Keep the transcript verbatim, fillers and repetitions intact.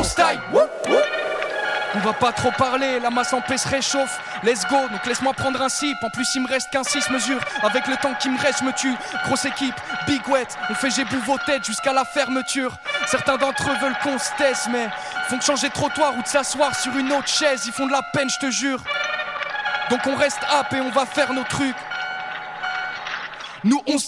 style. Wouh, wouh. On va pas trop parler, la masse en paix se réchauffe. Let's go, donc laisse-moi prendre un sip. En plus il me reste qu'un six mesures. Avec le temps qui me reste, je me tue. Grosse équipe, big wet. On fait j'éboue vos têtes jusqu'à la fermeture. Certains d'entre eux veulent qu'on se taise, mais font que changer de trottoir ou de s'asseoir sur une autre chaise. Ils font de la peine, je te jure. Donc on reste up et on va faire nos trucs. Nous on